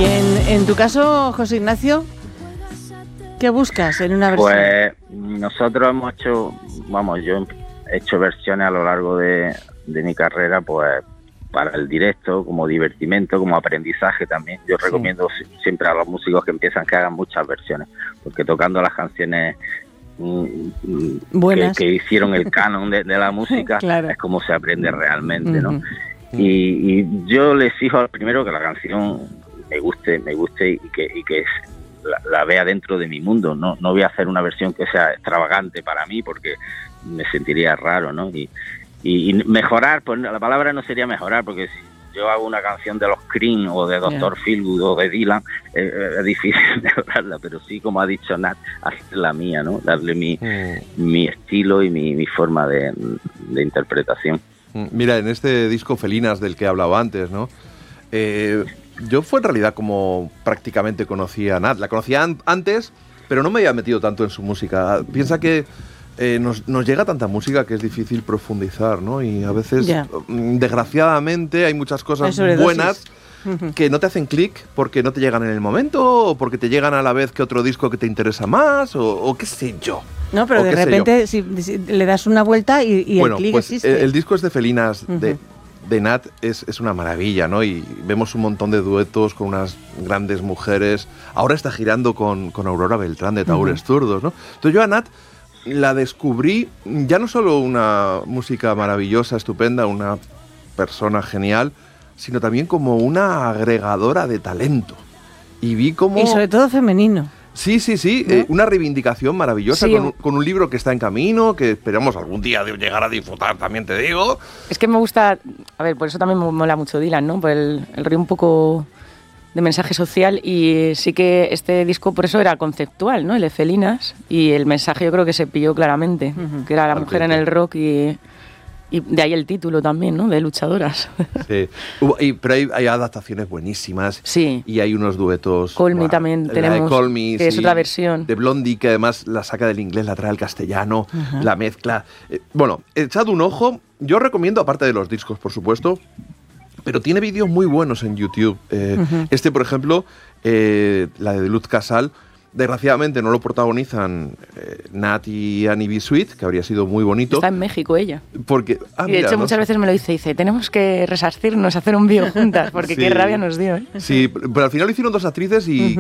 Y en tu caso, José Ignacio, ¿qué buscas en una versión? Pues nosotros hemos hecho, yo he hecho versiones a lo largo de mi carrera, pues para el directo, como divertimento, como aprendizaje también. Yo recomiendo siempre a los músicos que empiezan que hagan muchas versiones, porque tocando las canciones que hicieron el canon de la música, claro, es como se aprende realmente, ¿no? Y yo les exijo al primero que la canción me guste y que la vea dentro de mi mundo. No voy a hacer una versión que sea extravagante para mí, porque me sentiría raro, ¿no? Y mejorar, pues la palabra no sería mejorar, porque si yo hago una canción de los Cream o de Dr. Feelgood o de Dylan, es difícil mejorarla, pero sí, como ha dicho Nat, hacer la mía, ¿no? Darle mi estilo y mi forma de interpretación. Mira, en este disco Felinas del que he hablado antes, ¿no? Yo fue en realidad como prácticamente conocía a Nat. La conocía antes, pero no me había metido tanto en su música. Piensa que nos llega tanta música que es difícil profundizar, ¿no? Y a veces, desgraciadamente, hay muchas cosas buenas que no te hacen clic porque no te llegan en el momento, o porque te llegan a la vez que otro disco que te interesa más, o qué sé yo. No, pero de repente si le das una vuelta y el clic pues existe. El disco es de Felinas, de Nat, es una maravilla, ¿no? Y vemos un montón de duetos con unas grandes mujeres. Ahora está girando con Aurora Beltrán de Tahures Zurdos, ¿no? Entonces yo a Nat la descubrí ya no solo una música maravillosa, estupenda, una persona genial, sino también como una agregadora de talento. Y vi como... Y sobre todo femenino. Sí, ¿no? Una reivindicación maravillosa, sí, con un libro que está en camino, que esperamos algún día llegar a disfrutar, también te digo. Es que me gusta, a ver, por eso también me mola mucho Dylan, ¿no? Por el rollo un poco de mensaje social, y sí que este disco por eso era conceptual, ¿no? El de Felinas, y el mensaje yo creo que se pilló claramente, que era la mujer en el rock, y de ahí el título también, ¿no? De luchadoras. Sí, pero hay adaptaciones buenísimas. Sí. Y hay unos duetos. Call Me también tenemos, Call Me, que es otra versión. De Blondie, que además la saca del inglés, la trae al castellano, la mezcla. Bueno, echad un ojo. Yo recomiendo, aparte de los discos, por supuesto, pero tiene vídeos muy buenos en YouTube. Este, por ejemplo, la de Luz Casal, desgraciadamente no lo protagonizan Nat y Annie B. Sweet, que habría sido muy bonito. Está en México ella. Porque, y de hecho muchas veces me lo dice, tenemos que resarcirnos, hacer un vídeo juntas, porque qué rabia nos dio, ¿eh? Sí, pero al final lo hicieron dos actrices y